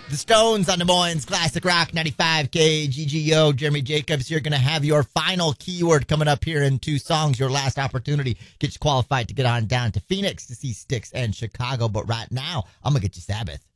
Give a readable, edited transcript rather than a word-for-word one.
The Stones on Des Moines Classic Rock 95 KGGO. Jeremy Jacobs, you're going to have your final keyword coming up here in 2 songs. Your last opportunity. Get you qualified to get on down to Phoenix to see Styx and Chicago. But right now, I'm going to get you Sabbath.